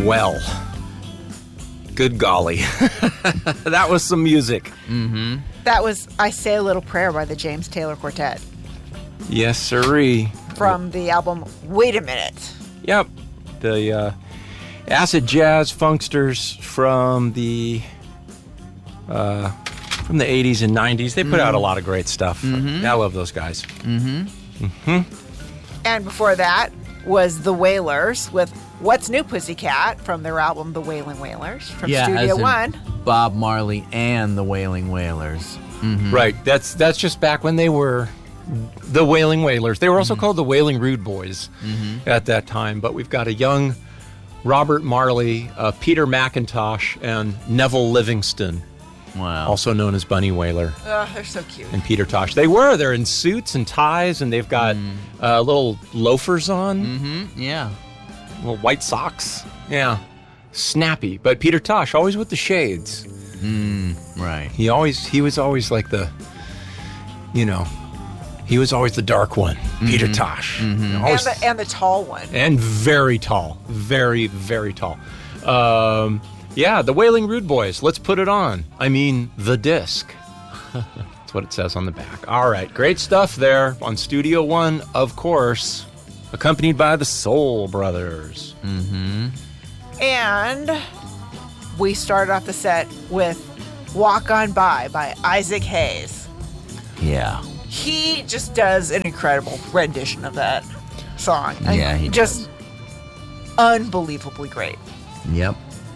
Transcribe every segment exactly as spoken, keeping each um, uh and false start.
Well, good golly. That was some music. Mm-hmm. That was I Say a Little Prayer by the James Taylor Quartet. Yes, sirree. From the album Wait a Minute. Yep. The uh, acid jazz funksters from the uh, from the eighties and nineties. They put mm-hmm. out a lot of great stuff. Mm-hmm. I love those guys. Mm-hmm. Mm-hmm. And before that was The Wailers with What's New, Pussycat from their album The Wailing Wailers from yeah, Studio as in One. Bob Marley and the Wailing Wailers. Mm-hmm. Right. That's that's just back when they were the Wailing Wailers. They were also mm-hmm. called the Wailing Rude Boys mm-hmm. at that time. But we've got a young Robert Marley, uh, Peter McIntosh, and Neville Livingston. Wow. Also known as Bunny Wailer. Oh, they're so cute. And Peter Tosh. They were. They're in suits and ties, and they've got mm. uh, little loafers on. Mm-hmm. Yeah. Little white socks. Yeah. Snappy. But Peter Tosh, always with the shades. Mm, right. He always, he was always like the, you know, he was always the dark one. Mm-hmm. Peter Tosh. Mm-hmm. You know, always, and, the, and the tall one. And very tall. Very, very tall. Um... Yeah, the Wailing Rude Boys. Let's put it on. I mean, the disc. That's what it says on the back. All right, great stuff there on Studio One, of course, accompanied by the Soul Brothers. Mm-hmm. And we started off the set with Walk On By by Isaac Hayes. Yeah. He just does an incredible rendition of that song. Yeah, he just does. Unbelievably great. Yep.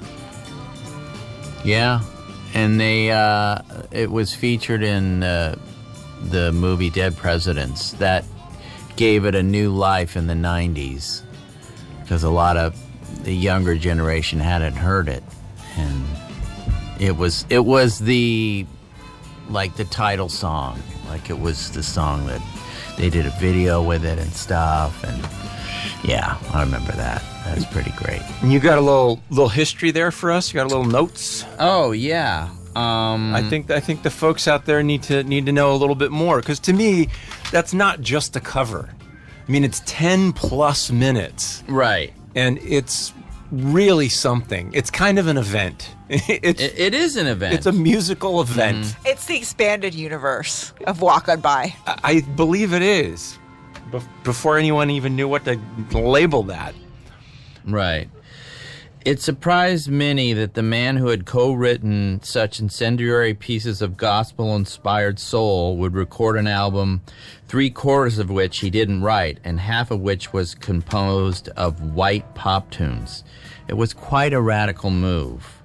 Yeah, and they uh, it was featured in uh, the movie Dead Presidents. That gave it a new life in the nineties because a lot of the younger generation hadn't heard it, and it was it was the like the title song, like it was the song that they did a video with it and stuff, and yeah, I remember that. That was pretty great. And you got a little little history there for us? You got a little notes? Oh, yeah. Um, I think I think the folks out there need to need to know a little bit more, because to me, that's not just a cover. I mean, it's ten plus minutes. Right. And it's really something. It's kind of an event. It's, it, it is an event. It's a musical event. Mm-hmm. It's the expanded universe of Walk On By. I, I believe it is. Be- before anyone even knew what to label that. Right. It surprised many that the man who had co-written such incendiary pieces of gospel-inspired soul would record an album, three-quarters of which he didn't write, and half of which was composed of white pop tunes. It was quite a radical move.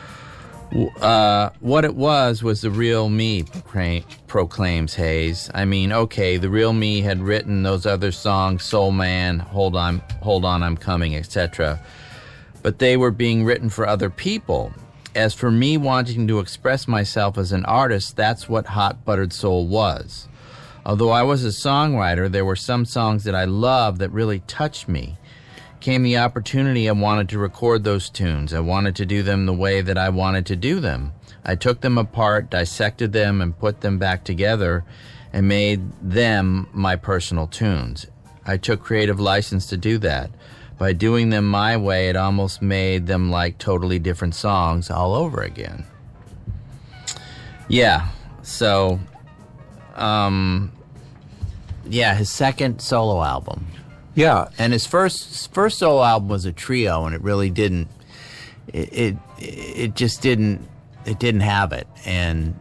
Uh, what it was was the real me, proclaims Hayes. I mean, okay, the real me had written those other songs, Soul Man, Hold On, Hold On, I'm Coming, et cetera. But they were being written for other people. As for me wanting to express myself as an artist, that's what Hot Buttered Soul was. Although I was a songwriter, there were some songs that I loved that really touched me. Came the opportunity, I wanted to record those tunes. I wanted to do them the way that I wanted to do them. I took them apart, dissected them, and put them back together and made them my personal tunes. I took creative license to do that. By doing them my way, it almost made them like totally different songs all over again. Yeah, so, um, yeah, his second solo album. Yeah, and his first first solo album was a trio, and it really didn't. It it, it just didn't. It didn't have it, and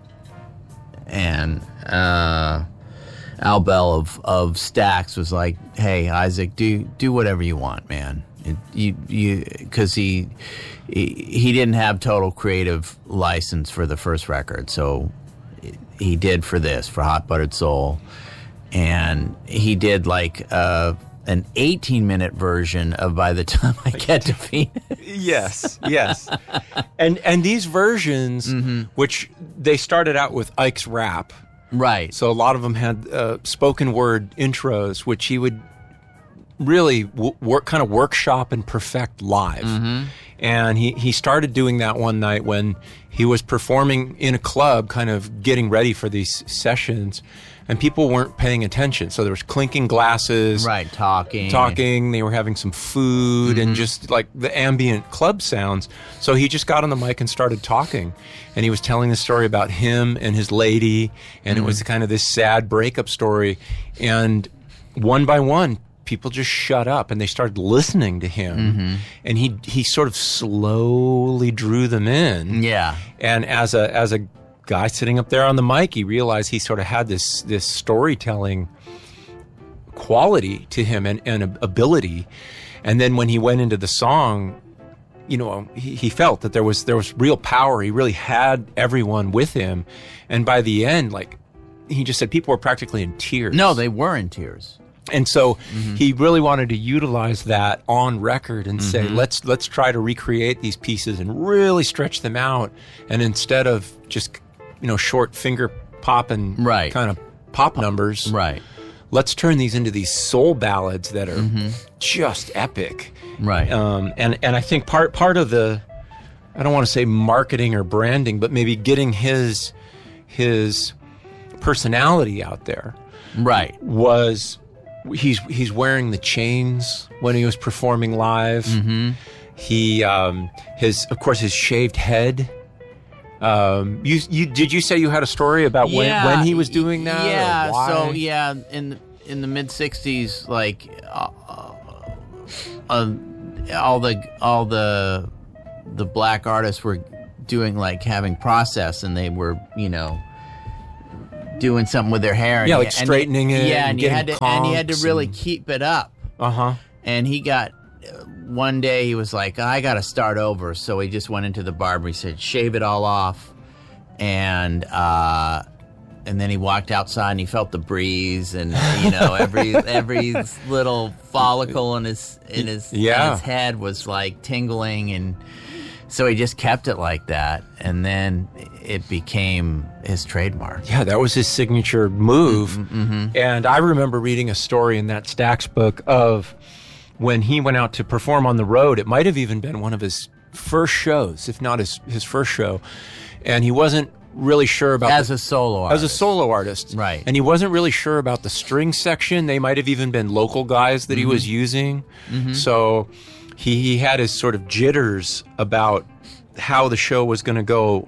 and uh, Al Bell of of Stax was like, "Hey, Isaac, do do whatever you want, man. It, you you because he, he he didn't have total creative license for the first record, so he did for this for Hot Buttered Soul, and he did like." Uh, an eighteen-minute version of By the Time I Get to Phoenix. Yes, yes. And and these versions, mm-hmm. which they started out with Ike's rap. Right. So a lot of them had uh, spoken word intros, which he would really w- work, kind of workshop and perfect live. Mm-hmm. And he, he started doing that one night when he was performing in a club, kind of getting ready for these sessions, and people weren't paying attention. So there was clinking glasses. Right, talking. Talking. They were having some food Mm-hmm. and just like the ambient club sounds. So he just got on the mic and started talking. And he was telling the story about him and his lady. And Mm-hmm. it was kind of this sad breakup story. And one by one, people just shut up and they started listening to him. Mm-hmm. And he he sort of slowly drew them in. Yeah. And as a as a guy sitting up there on the mic, he realized he sort of had this this storytelling quality to him and, and ability. And then when he went into the song, you know, he, he felt that there was there was real power. He really had everyone with him. And by the end, like he just said, people were practically in tears. No, they were in tears. And so he really wanted to utilize that on record and say, let's let's try to recreate these pieces and really stretch them out. And instead of just, you know, short finger popping Right. kind of pop numbers, Right. let's turn these into these soul ballads that are just epic. Right. Um, and and I think part part of the, I don't want to say marketing or branding, but maybe getting his his personality out there right. was he's he's wearing the chains when he was performing live. Mm-hmm. He um, his of course his shaved head. Um, you you did you say you had a story about Yeah, when when he was doing that? or Yeah. why? So yeah, in in the mid sixties, like uh, uh, all the all the the black artists were doing like having process, and they were you know doing something with their hair. And Yeah, you- like and straightening you, it Yeah, and and you had getting to and you had to conchs really and- keep it up. Uh huh. And he got one day he was like, I got to start over. So he just went into the barber. He said, shave it all off. And uh, and then he walked outside and he felt the breeze, and you know every every little follicle in his in his, Yeah. in his head was like tingling, and so he just kept it like that. And then it became his trademark. Yeah, that was his signature move. Mm-hmm, And I remember reading a story in that Stax book of when he went out to perform on the road. It might have even been one of his first shows, if not his, his first show. And he wasn't really sure about As the- a solo as artist. a solo artist. Right. And he wasn't really sure about the string section. They might have even been local guys that he was using. So he, he had his sort of jitters about how the show was going to go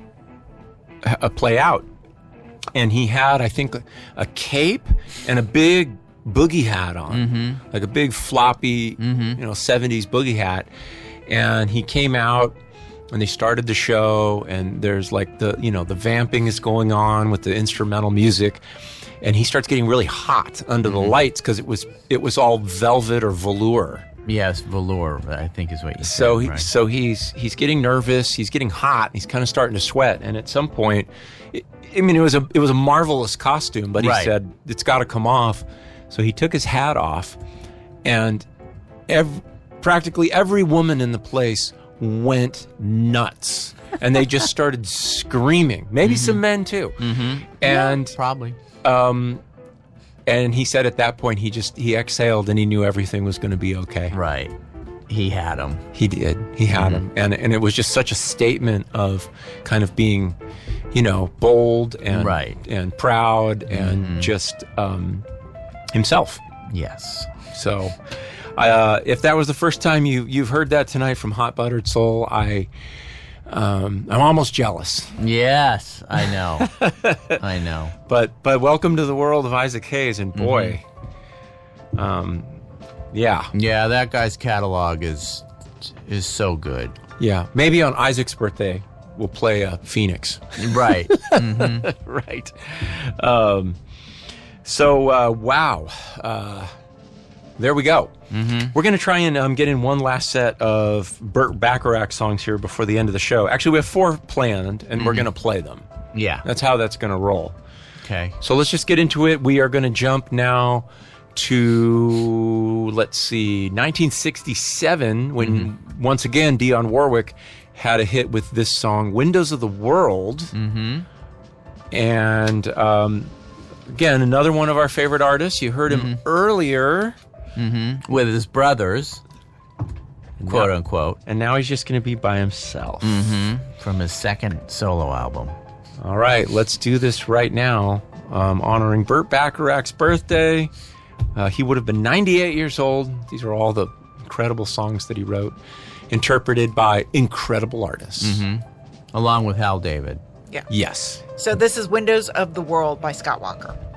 uh, play out. And he had, I think, a cape and a big boogie hat on, like a big floppy, you know, seventies boogie hat. And he came out and they started the show, and there's like the, you know, the vamping is going on with the instrumental music. And he starts getting really hot under the lights because it was it was all velvet or velour. Yes, velour, I think is what you So said. he, right. so he's he's getting nervous. He's getting hot. He's kind of starting to sweat. And at some point, it, I mean, it was a it was a marvelous costume. But he Right. said it's got to come off. So he took his hat off, and ev- practically every woman in the place went nuts, and they just started screaming. Maybe some men too. Mm-hmm. And Probably. um, and he said at that point he just he exhaled and he knew everything was going to be okay. Right. He had him. He did. He had him. And and it was just such a statement of kind of being, you know, bold and Right. and proud and just um, himself. Yes. So uh, if that was the first time you, you've heard that tonight from Hot Buttered Soul, I, um, I'm almost jealous. Yes, I know. I know. But but welcome to the world of Isaac Hayes. And boy, um, yeah. Yeah, that guy's catalog is is so good. Yeah. Maybe on Isaac's birthday, we'll play uh, Phoenix. Right. Right. Um, so, uh, wow. Uh, there we go. Mm-hmm. We're going to try and um, get in one last set of Burt Bacharach songs here before the end of the show. Actually, we have four planned, and we're going to play them. Yeah. That's how that's going to roll. Okay. So let's just get into it. We are going to jump now to, let's see, nineteen sixty-seven, when once again Dionne Warwick had a hit with this song, Windows of the World. Mm-hmm. And um, again, another one of our favorite artists. You heard him earlier. With his brothers. quote Yeah. unquote, And now he's just going to be by himself. from his second solo album. All right, let's do this right now. Um, honoring Burt Bacharach's birthday. Uh, he would have been ninety-eight years old. These are all the incredible songs that he wrote, interpreted by incredible artists. Along with Hal David. Yeah. Yes. So this is Windows of the World by Scott Walker.